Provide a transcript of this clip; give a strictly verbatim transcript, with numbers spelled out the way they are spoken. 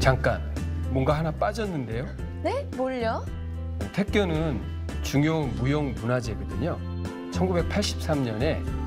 잠깐, 뭔가 하나 빠졌는데요? 네? 뭘요? 택견은 중요 무형 문화재거든요. 천구백팔십삼 년에